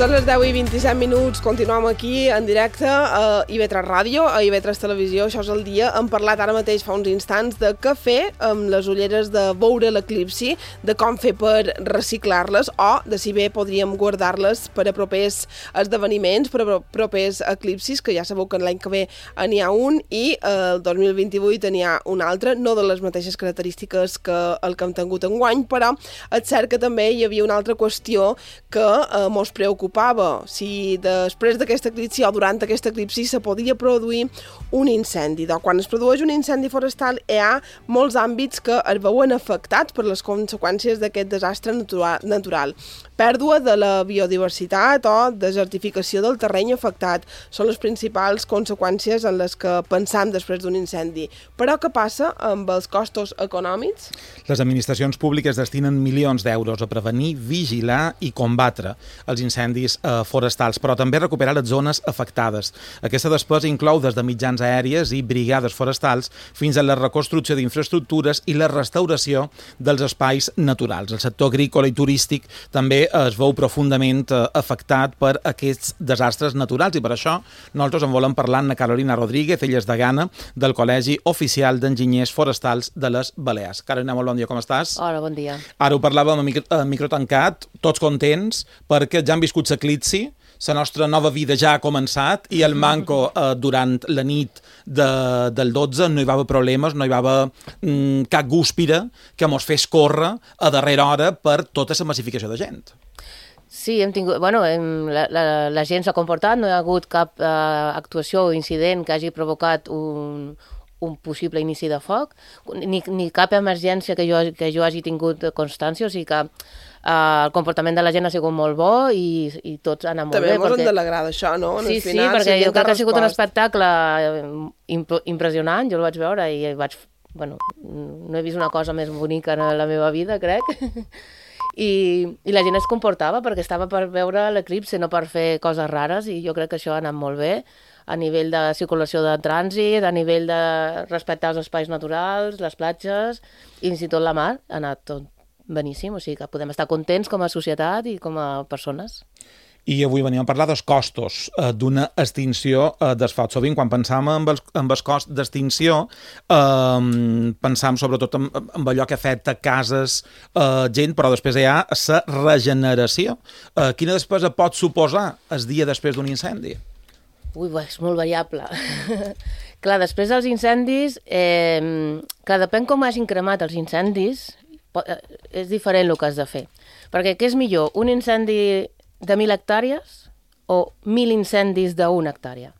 Són les 10:27, continuem aquí en directe a IB3 Ràdio, a IB3 Televisió, això és el dia. Hem parlat ara mateix fa uns instants de què fer amb les ulleres de veure l'eclipsi, de com fer per reciclar-les o de si bé podríem guardar-les per a propers esdeveniments, per a propers eclipsis, que ja sabeu que l'any que ve n'hi ha un i el 2028 n'hi ha un altre, no de les mateixes característiques que el que hem tingut enguany, però és cert que també hi havia una altra qüestió que mos preocupava, si després d'aquesta eclipsi o durant aquesta eclipsi se podia produir un incendi. Quan es produeix un incendi forestal hi ha molts àmbits que es veuen afectats per les conseqüències d'aquest desastre natural. Pèrdua de la biodiversitat o desertificació del terreny afectat són les principals conseqüències en les que pensam després d'un incendi. Però què passa amb els costos econòmics? Les administracions públiques destinen milions d'euros a prevenir, vigilar i combatre els incendis forestals, però també recuperar les zones afectades. Aquesta despesa inclou des de mitjans aèries i brigades forestals fins a la reconstrucció d'infraestructures i la restauració dels espais naturals. El sector agrícola i turístic també es veu profundament afectat per aquests desastres naturals i per això nosaltres en volem parlar amb Carolina Rodríguez, ella és degana del Col·legi Oficial d'Enginyers Forestals de les Balears. Carolina, molt bon dia, com estàs? Hola, bon dia. Ara ho parlàvem a micro tancat, tots contents, perquè ja han viscut l'eclipsi, la nostra nova vida ja ha començat i el manco durant la nit del 12 no hi va haver problemes, no hi va haver cap gúspira que mos fes córrer a darrera hora per tota la massificació de gent. Sí, hem tingut, la gent s'ha comportat, no hi ha hagut cap actuació o incident que hagi provocat un possible inici de foc, ni cap emergència que jo hagi tingut constància, o sigui que el comportament de la gent ha sigut molt bo i tots han anat molt bé. També ens hem d'alegrar d'això, no? Sí, perquè jo crec que ha sigut un espectacle impressionant, jo el vaig veure i no he vist una cosa més bonica en la meva vida, crec. I la gent es comportava perquè estava per veure l'eclipsi, no per fer coses rares, i jo crec que això ha anat molt bé a nivell de circulació de trànsit, a nivell de respectar els espais naturals, les platges, i fins i tot la mar, ha anat tot beníssim, o sigui que podem estar contents com a societat i com a persones. I avui venim a parlar dels costos d'una extinció dels focs. Sovint, quan pensam en el cost d'extinció, pensam sobretot en allò que afecta cases, gent, però després hi ha la regeneració. Quina despesa pot suposar el dia després d'un incendi? És molt variable. Clar, després dels incendis, depèn com hagin cremat els incendis, és diferent el que has de fer. Perquè què és millor, un incendi de 1.000 hectàrees o 1.000 incendis d'1 hectàrea?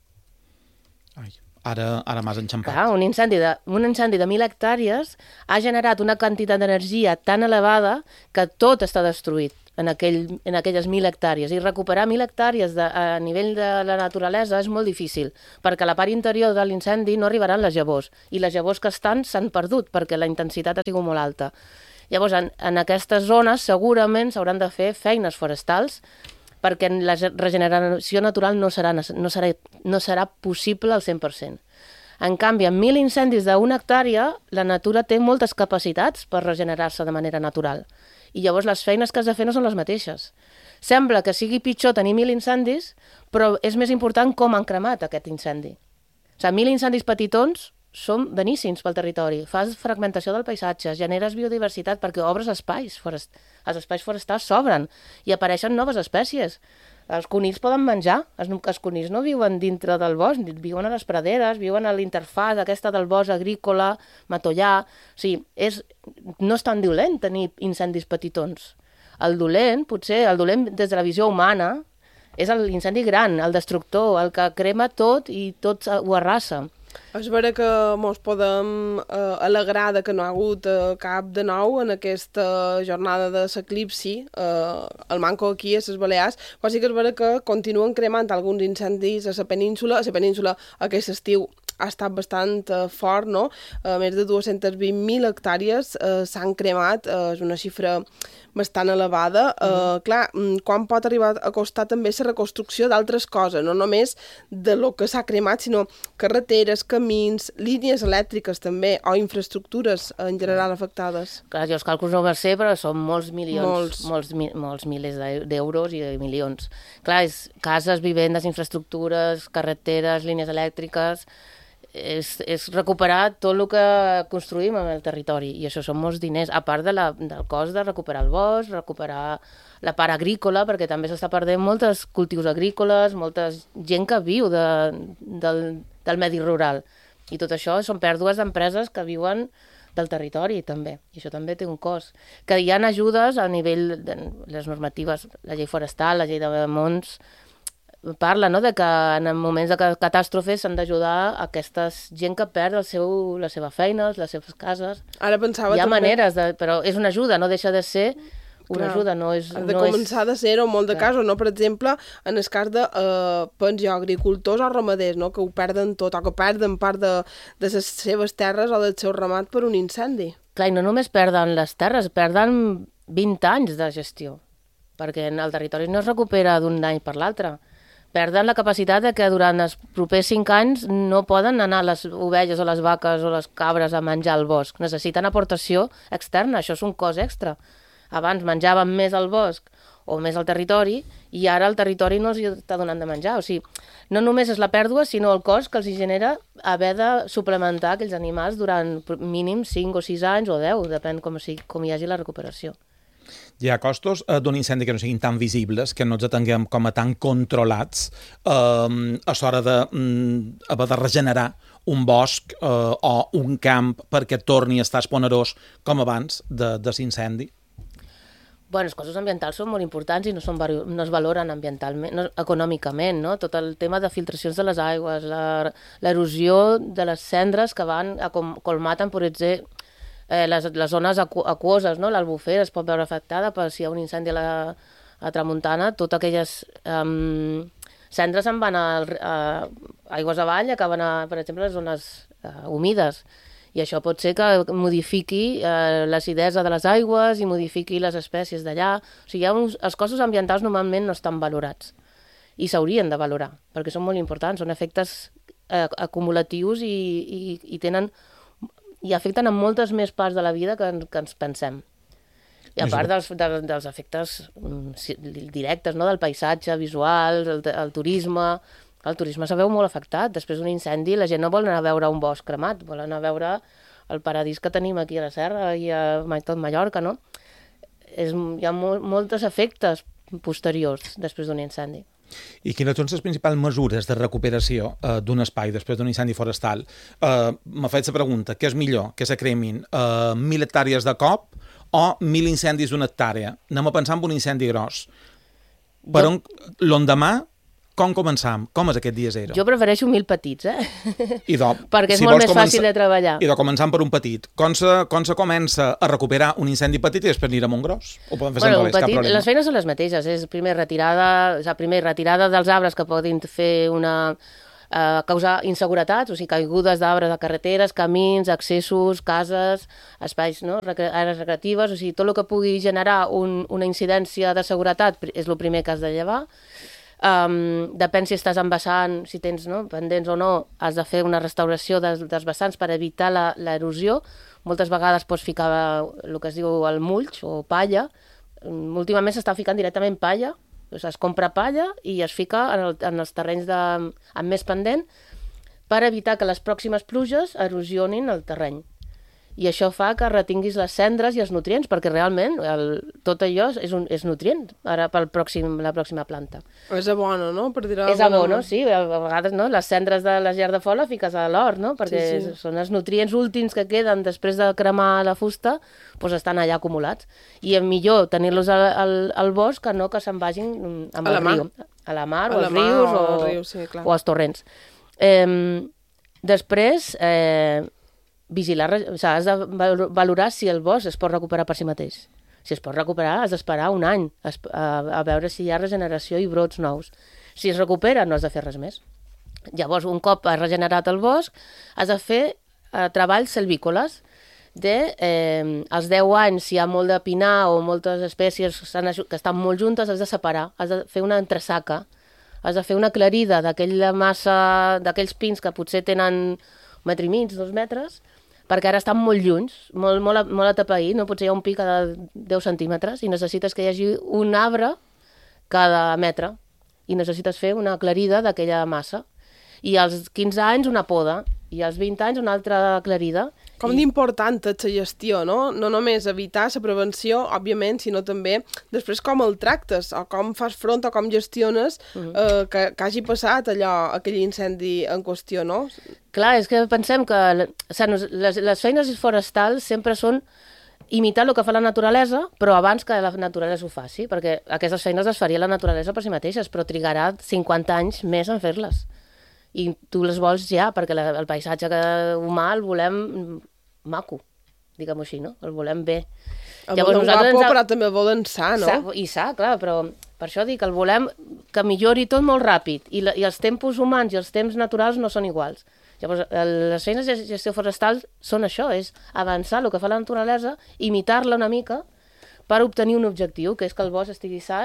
Ara m'has enxampat. Clar, un incendi de 1.000 hectàrees ha generat una quantitat d'energia tan elevada que tot està destruït en aquelles 1.000 hectàrees. I recuperar 1.000 hectàrees a nivell de la naturalesa és molt difícil, perquè a la part interior de l'incendi no arribaran les llavors, i les llavors que s'han perdut perquè la intensitat ha sigut molt alta. Llavors, en aquestes zones segurament s'hauran de fer feines forestals perquè la regeneració natural no serà possible al 100%. En canvi, amb 1.000 incendis d'1 hectàrea, la natura té moltes capacitats per regenerar-se de manera natural. I llavors les feines que has de fer no són les mateixes. Sembla que sigui pitjor tenir 1.000 incendis, però és més important com han cremat aquest incendi. O sigui, 1.000 incendis petitons són beníssims pel territori. Fas fragmentació del paisatge, generes biodiversitat perquè obres espais. Els espais forestals s'obren i apareixen noves espècies. Els conills poden menjar. Els conills no viuen dintre del bosc, viuen a les praderes, viuen a l'interfàs aquesta del bosc agrícola, matollà. O sigui, no és tan dolent tenir incendis petitons. El dolent des de la visió humana, és l'incendi gran, el destructor, el que crema tot i tot ho arrasa. És vera que ens podem alegrar que no ha hagut cap de nou en aquesta jornada de l'eclipsi, el manco aquí a les Balears, però sí que és vera que continuen cremant alguns incendis a la península aquest estiu ha estat bastant fort, no? Més de 220.000 hectàrees s'han cremat, és una xifra bastant elevada. Clar, quan pot arribar a costar també la reconstrucció d'altres coses, no només de lo que s'ha cremat, sinó carreteres, camins, línies elèctriques també, o infraestructures en general afectades. Clar, jo els càlculs no ho sé, però són molts milions, molts milers d'euros i de milions. Clar, és cases, vivendes, infraestructures, carreteres, línies elèctriques, és recuperar tot el que construïm en el territori, i això són molts diners, a part del cost de recuperar el bosc, recuperar la part agrícola, perquè també s'està perdent molts cultius agrícoles, molta gent que viu del medi rural, i tot això són pèrdues d'empreses que viuen del territori també, i això també té un cost. Que hi ha ajudes a nivell de les normatives, la llei forestal, la llei de Monts, parla, no?, de que en moments de catàstrofes s'han d'ajudar aquesta gent que perd la seva feina, les seves cases. Ara pensava hi ha també... maneres, però és una ajuda, no deixa de ser una ajuda, no és... Has de començar de ser-ho en molt de casos, no? Per exemple, en el cas de, penso, agricultors o ramaders, no?, que ho perden tot, o que perden part de les seves terres o del seu ramat per un incendi. Clar, i no només perden les terres, perden 20 anys de gestió, perquè el territori no es recupera d'un any per l'altre. Perden la capacitat de que durant els propers 5 anys no poden anar les ovelles o les vaques o les cabres a menjar al bosc. Necessiten aportació externa, això és un cost extra. Abans menjaven més al bosc o més al territori i ara el territori no els està donant de menjar. O sigui, no només és la pèrdua, sinó el cost que els genera haver de suplementar aquells animals durant mínim 5 o 6 anys o 10, depèn com hi hagi la recuperació. Hi ha costos d'un incendi que no siguin tan visibles, que no els atenguem com a tan controlats a l'hora haver de regenerar un bosc o un camp perquè torni a estar esponerós com abans de l'incendi? Bueno, els costos ambientals són molt importants i no es valoren ambientalment, econòmicament, no? Tot el tema de filtracions de les aigües, l'erosió de les cendres que van colmaten, per exemple, les zones aquoses, no? L'Albufera es pot veure afectada per si hi ha un incendi a tramuntana, totes aquelles cendres se'n van a aigües avall, acaben per exemple, les zones humides. I això pot ser que modifiqui l'acidesa de les aigües i modifiqui les espècies d'allà. O sigui, els costos ambientals normalment no estan valorats i s'haurien de valorar, perquè són molt importants, són efectes acumulatius i tenen... i afecten a moltes més parts de la vida que ens pensem. I a part dels efectes directes, no?, del paisatge visual, el turisme... El turisme se veu molt afectat. Després d'un incendi la gent no vol anar a veure un bosc cremat, vol anar a veure el paradís que tenim aquí a la serra i a tot Mallorca, no? Hi ha molts efectes posteriors després d'un incendi. I quines són les principals mesures de recuperació d'un espai després d'un incendi forestal? M'ha fet la pregunta, què és millor? Que se cremin 1.000 hectàrees de cop o 1.000 incendis d'una hectàrea? Anem a pensar en un incendi gros. Per l'endemà, com començam? Com és aquest dia zero? Jo prefereixo 1.000 petits, perquè és si molt més fàcil de treballar. I de començar per un petit. Com se comença a recuperar un incendi petit i després anirem a un gros? O podem fer sempre cap problema? Les feines són les mateixes. És primer retirada dels arbres que poden fer causar inseguretats, o sigui, caigudes d'arbres de carreteres, camins, accessos, cases, espais, no?, àrees recreatives, o sigui, tot el que pugui generar una incidència de seguretat és el primer que has de llevar. Depèn si estàs embassant, si tens pendents o no, has de fer una restauració dels vessants per evitar l'erosió. Moltes vegades pots ficar el que es diu el mulch o palla. Últimament s'està ficant directament palla, es compra palla i es fica en els terrenys amb més pendent per evitar que les pròximes pluges erosionin el terreny. I això fa que retinguis les cendres i els nutrients, perquè realment tot allò és nutrient ara per la pròxima planta. És abono, no? És abono, sí. A vegades les cendres de la llar de fola fiques a l'hort, no? Perquè són els nutrients últims que queden després de cremar la fusta, doncs estan allà acumulats. I és millor tenir-los al bosc que no que se'n vagin amb el riu. A la mar, o als rius, o als torrents. Després... vigilar, has de valorar si el bosc es pot recuperar per si mateix. Si es pot recuperar, has d'esperar un any a veure si hi ha regeneració i brots nous. Si es recupera, no has de fer res més. Llavors, un cop has regenerat el bosc, has de fer treballs selvícoles. Als 10 anys, si hi ha molt de pinar o moltes espècies que estan molt juntes, has de separar, has de fer una entresaca, has de fer una aclarida d'aquella massa, d'aquells pins que potser tenen 1,5 metres, 2 metres, perquè ara estan molt llunys, molt atapeït, no? Potser hi ha un pi cada 10 centímetres i necessites que hi hagi un arbre cada metre i necessites fer una aclarida d'aquella massa. I als 15 anys una poda i als 20 anys una altra aclarida. Com d'important és la gestió, no? No només evitar la prevenció, òbviament, sinó també després com el tractes, o com fas front, o com gestiones que hagi passat aquell incendi en qüestió, no? Clar, és que pensem que les feines forestals sempre són imitar el que fa la naturalesa, però abans que la naturalesa ho faci, perquè aquestes feines les faria la naturalesa per si mateixes, però trigarà 50 anys més en fer-les. I tu les vols ja, perquè el paisatge humà el volem maco, diguem-ho així, no? El volem bé. El volem guapo, però també el volen sa, no? I sa, clar, però per això dic que el volem que millori tot molt ràpid, i els tempos humans i els temps naturals no són iguals. Llavors, les feines de gestió forestal són això, és avançar el que fa la naturalesa, imitar-la una mica per obtenir un objectiu, que és que el bosc estigui sa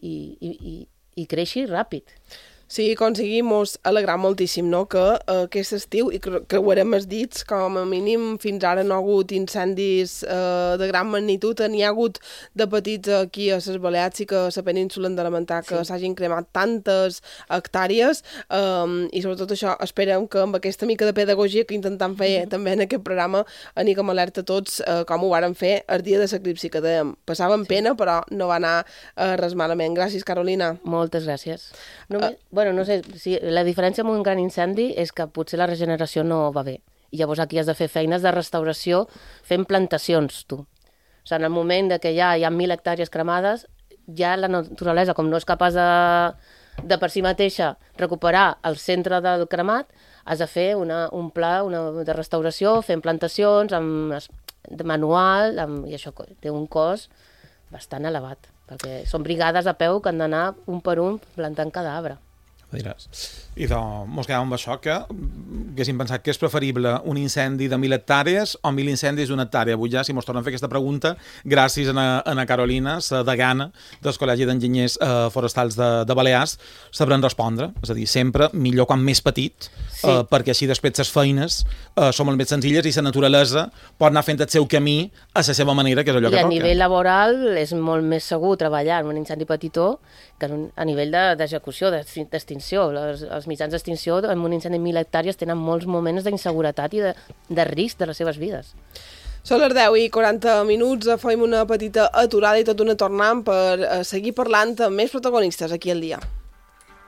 i creixi ràpid. Sí, aconseguimos alegrar moltíssim, no?, que aquest estiu, i creuarem els dits, com a mínim fins ara no ha hagut incendis de gran magnitud, n'hi ha hagut de petits aquí a les Balears i que a la península hem de lamentar que s'hagin cremat tantes hectàrees, i sobretot això, esperem que amb aquesta mica de pedagogia que intentem fer també en aquest programa anem alerta tots com ho vàrem fer el dia de l'eclipsi, que dèiem, passàvem pena però no va anar res malament. Gràcies, Carolina. Moltes gràcies. Bueno, no sé, la diferència amb un gran incendi és que potser la regeneració no va bé. I llavors aquí has de fer feines de restauració fent plantacions, tu. O sigui, en el moment que ja hi ha 1.000 hectàrees cremades, ja la naturalesa, com no és capaç de per si mateixa recuperar el centre del cremat, has de fer un pla de restauració fent plantacions, de manual, i això té un cost bastant elevat, perquè són brigades a peu que han d'anar un per un plantant cada arbre. Diràs. I doncs, mos quedàvem amb això, que haguéssim pensat que és preferible un incendi de 1.000 hectàrees o 1.000 incendis d'una hectàrea. Avui ja, si mos tornen a fer aquesta pregunta, gràcies a Carolina, la degana del Col·legi d'Enginyers Forestals de Balears, sabran respondre. És a dir, sempre millor quan més petit, perquè així després les feines són molt més senzilles i la naturalesa pot anar fent el seu camí a la seva manera, que és allò que toca. I a nivell laboral és molt més segur treballar en un incendi petitó que a nivell d'execució, d'extinció. Els mitjans d'extinció en un incendi de 1.000 hectàrees tenen molts moments d'inseguretat i de risc de les seves vides. Són les 10:40, fem una petita aturada i tot una tornant per seguir parlant amb més protagonistes aquí al dia.